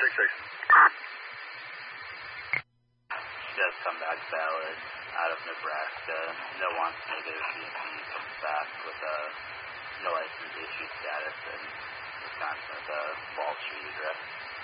She does come back valid out of Nebraska. No wants negative DMV comes back with a no license issued status in Wisconsin with a Wall Street address.